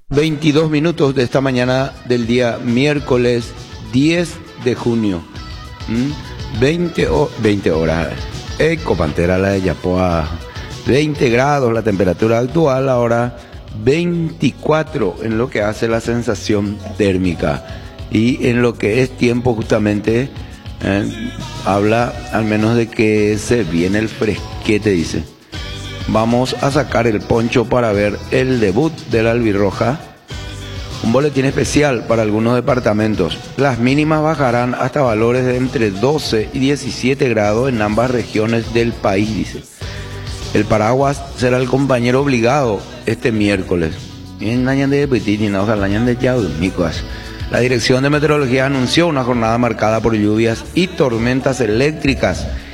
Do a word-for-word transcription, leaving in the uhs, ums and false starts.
veintidós minutos de esta mañana del día miércoles diez de junio. ¿Mm? veinte, o, veinte horas. Eco Pantera la de Yapoa. veinte grados la temperatura actual, ahora veinticuatro en lo que hace la sensación térmica. Y en lo que es tiempo justamente, eh, habla al menos de que se viene el fresquete, dice. Vamos a sacar el poncho para ver el debut de la albirroja. Un boletín especial para algunos departamentos. Las mínimas bajarán hasta valores de entre doce y diecisiete grados en ambas regiones del país, dice. El paraguas será el compañero obligado este miércoles. La Dirección de Meteorología anunció una jornada marcada por lluvias y tormentas eléctricas